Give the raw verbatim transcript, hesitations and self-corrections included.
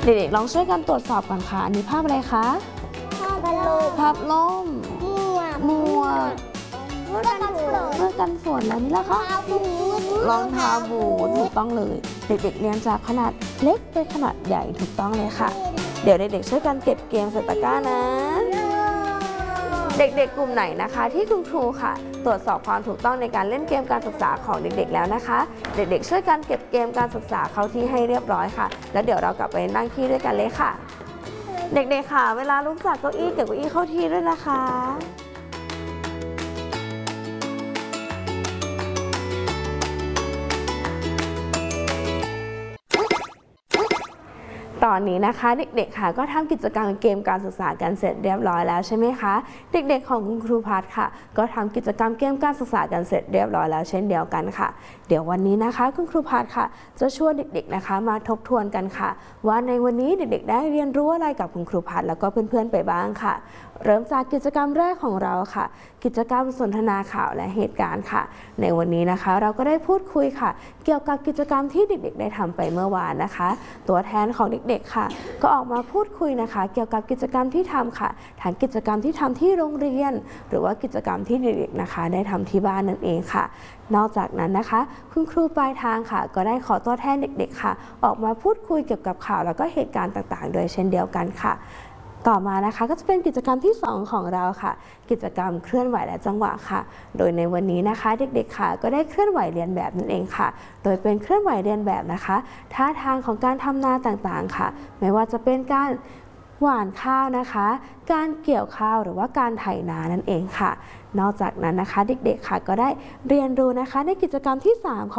เด็กๆลองช่วยกันตรวจสอบก่อนค่ะอันนี้ภาพอะไรคะภาพลมภาพล่มหมวกเสื้อกันฝนเสื้อกันฝนแล้วนี่ล่ะคะรองเท้าบูทถูกต้องเลยเด็กๆเรียนจากขนาดเล็กไปขนาดใหญ่ถูกต้องเลยค่ะเดี๋ยวเด็กๆช่วยกันเก็บเกมใส่ตะกร้านะเด็กๆกลุ่มไหนนะคะที่คุณครูค่ะตรวจสอบความถูกต้องในการเล่นเกมการศึกษาของเด็กๆแล้วนะคะเด็กๆช่วยกันเก็บเกมการศึกษาเข้าที่ให้เรียบร้อยค่ะแล้วเดี๋ยวเรากลับไปนั่งที่ด้วยกันเลยค่ะเด็กๆค่ะเวลาลุกจากเก้าอี้เก็บเก้าอี้เข้าที่ด้วยนะคะตอนนี้นะคะเด็กๆค่ะก็ทำกิจกรรมเกมการศึกษากันเสร็จเรียบร้อยแล้วใช่ไหมคะเด็กๆของคุณครูพัฒน์ค่ะก็ทำกิจกรรมเกมการศึกษากันเสร็จเรียบร้อยแล้วเช่นเดียวกันค่ะเดี๋ยววันนี้นะคะคุณครูพัฒน์ค่ะจะชวนเด็กๆนะคะมาทบทวนกันค่ะว่าในวันนี้เด็กๆได้เรียนรู้อะไรกับคุณครูพัฒน์แล้วก็เพื่อนๆไปบ้างค่ะเริ่มจากกิจกรรมแรกของเราค่ะกิจกรรมสนทนาข่าวและเหตุการณ์ค่ะในวันนี้นะคะเราก็ได้พูดคุยค่ะเกี่ยวกับกิจกรรมที่เด็กๆได้ทำไปเมื่อวานนะคะตัวแทนของเด็กๆค่ะก็ออกมาพูดคุยนะคะเกี่ยวกับกิจกรรมที่ทำค่ะทั้งกิจกรรมที่ทำที่โรงเรียนหรือว่ากิจกรรมที่เด็กๆนะคะได้ทำที่บ้านนั่นเองค่ะนอกจากนั้นนะคะคุณครูปลายทางค่ะก็ได้ขอตัวแทนเด็กๆค่ะออกมาพูดคุยเกี่ยวกับข่าวแล้วก็เหตุการณ์ต่างๆโดยเช่นเดียวกันค่ะต่อมานะคะก็จะเป็นกิจกรรมที่สองของเราค่ะกิจกรรมเคลื่อนไหวและจังหวะค่ะโดยในวันนี้นะคะเด็กๆค่ะก็ได้เคลื่อนไหวเรียนแบบนั่นเองค่ะโดยเป็นเคลื่อนไหวเรียนแบบนะคะท่าทางของการทำนาต่างๆค่ะไม่ว่าจะเป็นการหว่านข้าวนะคะการเกี่ยวข้าวหรือว่าการไถนานั่นเองค่ะนอกจากนั้นนะคะเด็กๆค่ะก็ได้เรียนรู้นะคะในกิจกรรมที่สามของ